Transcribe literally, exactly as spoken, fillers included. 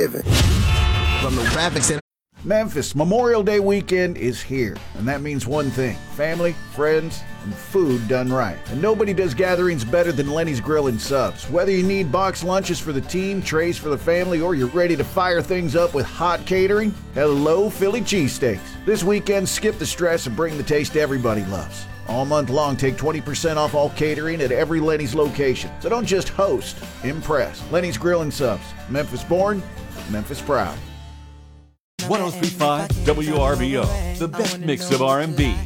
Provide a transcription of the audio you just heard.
living. From the graphics and Memphis Memorial Day weekend is here, and that means one thing: family, friends, and food done right. And nobody does gatherings better than Lenny's Grill and Subs. Whether you need box lunches for the team, trays for the family, or you're ready to fire things up with hot catering, hello Philly cheesesteaks. This weekend, skip the stress and bring the taste everybody loves. All month long, take twenty percent off all catering at every Lenny's location. So don't just host, impress. Lenny's Grill and Subs. Memphis born, Memphis proud. one oh three point five W R B O, the best mix of R and B.